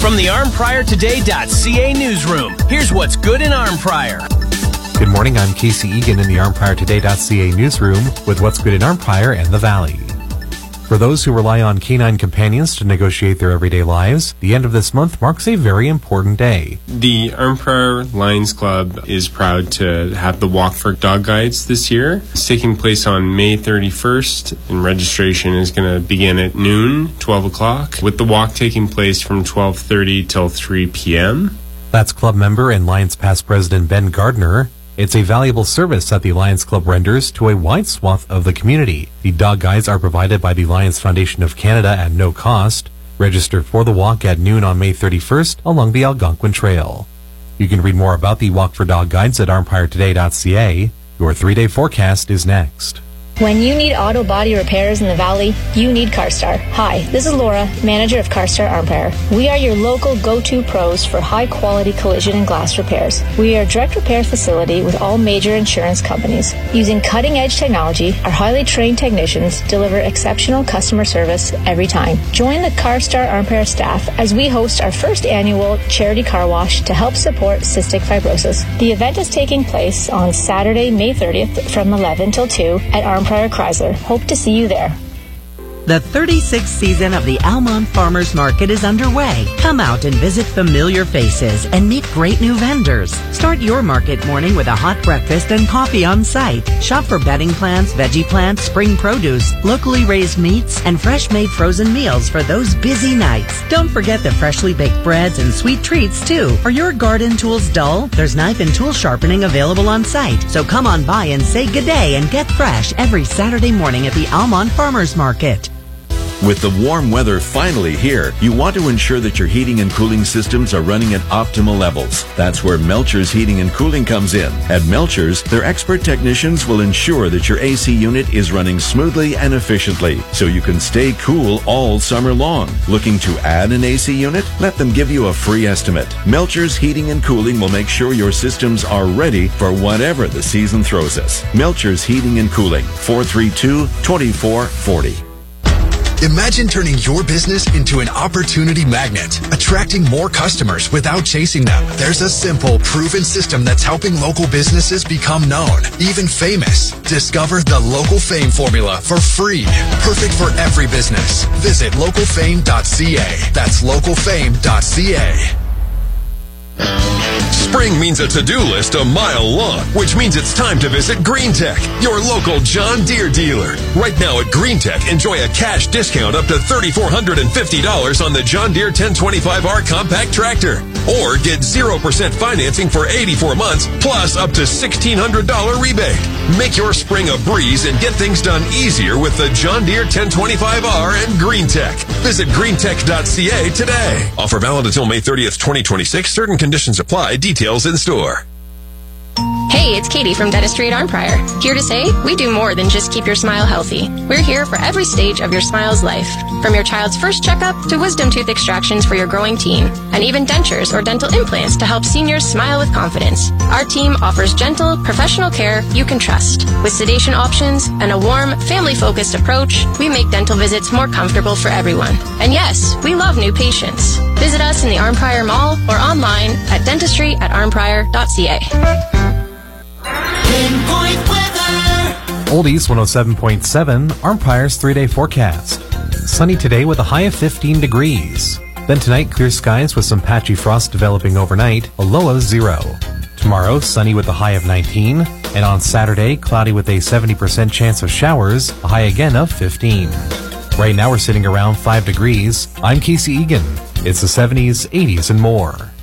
From the ArmPriorToday.ca newsroom, here's what's good in Arnprior. Good morning, I'm Casey Egan in the ArmPriorToday.ca newsroom with what's good in Arnprior and the Valley. For those who rely on canine companions to negotiate their everyday lives, the end of this month marks a very important day. The Arnprior Lions Club is proud to have the Walk for Dog Guides this year. It's taking place on May 31st, and registration is going to begin at noon, 12 o'clock, with the walk taking place from 12:30 till 3 p.m. That's club member and Lions past president Ben Gardner. It's a valuable service that the Lions Club renders to a wide swath of the community. The dog guides are provided by the Lions Foundation of Canada at no cost. Register for the walk at noon on May 31st along the Algonquin Trail. You can read more about the Walk for Dog Guides at ArmPriorToday.ca. Your 3-day forecast is next. When you need auto body repairs in the Valley, you need CarStar. Hi, this is Laura, manager of CarStar Arnprior. We are your local go-to pros for high-quality collision and glass repairs. We are a direct repair facility with all major insurance companies. Using cutting-edge technology, our highly trained technicians deliver exceptional customer service every time. Join the CarStar Arnprior staff as we host our first annual charity car wash to help support cystic fibrosis. The event is taking place on Saturday, May 30th from 11 till 2 at Arnprior Chrysler. Hope to see you there. The 36th season of the Almont Farmers Market is underway. Come out and visit familiar faces and meet great new vendors. Start your market morning with a hot breakfast and coffee on site. Shop for bedding plants, veggie plants, spring produce, locally raised meats, and fresh-made frozen meals for those busy nights. Don't forget the freshly baked breads and sweet treats, too. Are your garden tools dull? There's knife and tool sharpening available on site. So come on by and say good day and get fresh every Saturday morning at the Almont Farmers Market. With the warm weather finally here, you want to ensure that your heating and cooling systems are running at optimal levels. That's where Melchers Heating and Cooling comes in. At Melchers, their expert technicians will ensure that your AC unit is running smoothly and efficiently, so you can stay cool all summer long. Looking to add an AC unit? Let them give you a free estimate. Melchers Heating and Cooling will make sure your systems are ready for whatever the season throws us. Melchers Heating and Cooling, 432-2440. Imagine turning your business into an opportunity magnet, attracting more customers without chasing them. There's a simple, proven system that's helping local businesses become known, even famous. Discover the Local Fame formula for free. Perfect for every business. Visit localfame.ca. That's localfame.ca. Spring means a to-do list a mile long, which means it's time to visit GreenTech, your local John Deere dealer. Right now at GreenTech, enjoy a cash discount up to $3,450 on the John Deere 1025R compact tractor. Or get 0% financing for 84 months, plus up to $1,600 rebate. Make your spring a breeze and get things done easier with the John Deere 1025R and GreenTech. Visit greentech.ca today. Offer valid until May 30th, 2026. Certain conditions apply. Details in store. Hey, it's Katie from Dentistry at Arnprior. Here to say, we do more than just keep your smile healthy. We're here for every stage of your smile's life. From your child's first checkup to wisdom tooth extractions for your growing teen, and even dentures or dental implants to help seniors smile with confidence. Our team offers gentle, professional care you can trust. With sedation options and a warm, family-focused approach, we make dental visits more comfortable for everyone. And yes, we love new patients. Visit us in the Arnprior Mall or online at dentistry@arnprior.ca. Oldies 107.7, Arnprior's 3-day forecast. Sunny today with a high of 15 degrees. Then tonight, clear skies with some patchy frost developing overnight, a low of 0. Tomorrow, sunny with a high of 19. And on Saturday, cloudy with a 70% chance of showers, a high again of 15. Right now, we're sitting around 5 degrees. I'm Casey Egan. It's the 70s, 80s, and more.